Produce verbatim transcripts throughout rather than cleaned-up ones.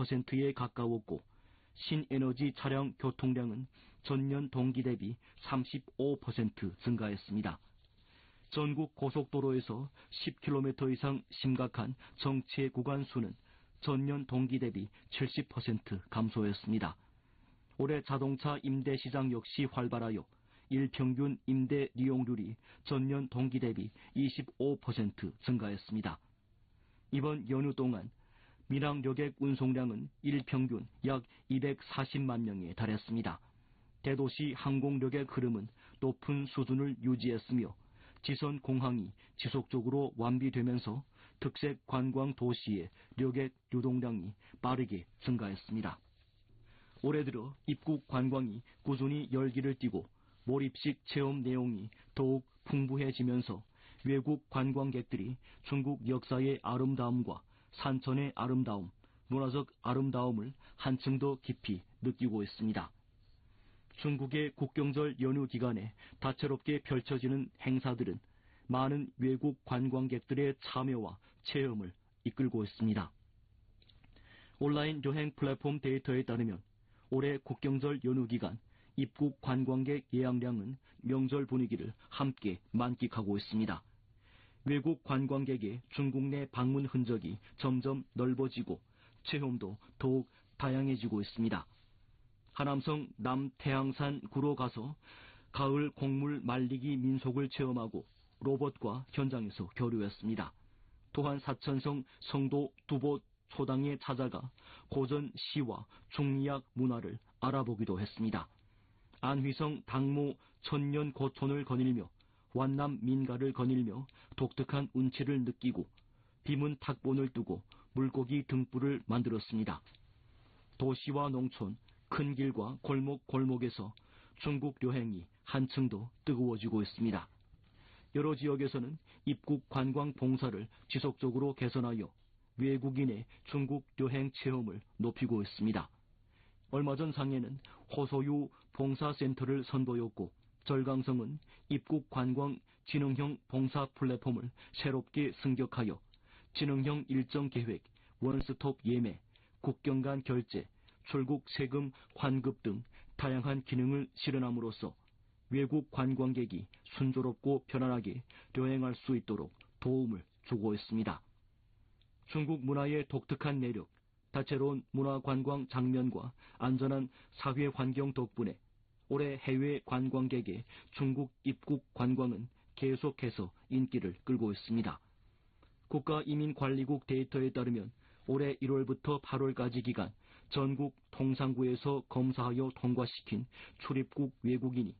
퍼센트에 가까웠고 신에너지 차량 교통량은 전년 동기 대비 삼십오 퍼센트 증가했습니다. 전국 고속도로에서 십 킬로미터 이상 심각한 정체 구간 수는 전년 동기 대비 칠십 퍼센트 감소했습니다. 올해 자동차 임대 시장 역시 활발하여 일평균 임대 이용률이 전년 동기 대비 이십오 퍼센트 증가했습니다. 이번 연휴 동안 민항 여객 운송량은 일평균 약 이백사십만 명에 달했습니다. 대도시 항공 여객 흐름은 높은 수준을 유지했으며 지선 공항이 지속적으로 완비되면서 특색 관광 도시의 여객 유동량이 빠르게 증가했습니다. 올해 들어 입국 관광이 꾸준히 열기를 띠고 몰입식 체험 내용이 더욱 풍부해지면서 외국 관광객들이 중국 역사의 아름다움과 산천의 아름다움, 문화적 아름다움을 한층 더 깊이 느끼고 있습니다. 중국의 국경절 연휴 기간에 다채롭게 펼쳐지는 행사들은 많은 외국 관광객들의 참여와 체험을 이끌고 있습니다. 온라인 여행 플랫폼 데이터에 따르면 올해 국경절 연휴 기간 입국 관광객 예약량은 명절 분위기를 함께 만끽하고 있습니다. 외국 관광객의 중국 내 방문 흔적이 점점 넓어지고 체험도 더욱 다양해지고 있습니다. 하남성 남태항산 구로 가서 가을 곡물 말리기 민속을 체험하고 로봇과 현장에서 교류했습니다. 또한 사천성 성도 두보 초당에 찾아가 고전 시와 중리학 문화를 알아보기도 했습니다. 안휘성 당무 천년 고촌을 거닐며 완남 민가를 거닐며 독특한 운치를 느끼고 비문 탁본을 두고 물고기 등불을 만들었습니다. 도시와 농촌, 큰 길과 골목 골목에서 중국 여행이 한층 더 뜨거워지고 있습니다. 여러 지역에서는 입국 관광 봉사를 지속적으로 개선하여 외국인의 중국 여행 체험을 높이고 있습니다. 얼마 전 상해는 호소유 봉사센터를 선보였고 절강성은 입국 관광 지능형 봉사 플랫폼을 새롭게 승격하여 지능형 일정 계획, 원스톱 예매, 국경 간 결제, 출국 세금 환급 등 다양한 기능을 실현함으로써 외국 관광객이 순조롭고 편안하게 여행할 수 있도록 도움을 주고 있습니다. 중국 문화의 독특한 매력, 다채로운 문화관광 장면과 안전한 사회 환경 덕분에 올해 해외 관광객의 중국 입국 관광은 계속해서 인기를 끌고 있습니다. 국가이민관리국 데이터에 따르면 올해 일월부터 팔월까지 기간 전국 통상구에서 검사하여 통과시킨 출입국 외국인이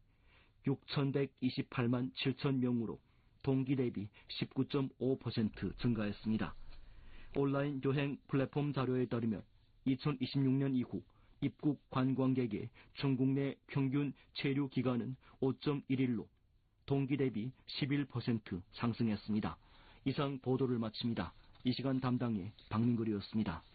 육천백이십팔만 칠천 명으로 동기 대비 십구 점 오 퍼센트 증가했습니다. 온라인 여행 플랫폼 자료에 따르면 이천이십육 년 이후 입국 관광객의 중국 내 평균 체류 기간은 오 점 일 일로 동기 대비 십일 퍼센트 상승했습니다. 이상 보도를 마칩니다. 이 시간 담당의 박민걸이었습니다.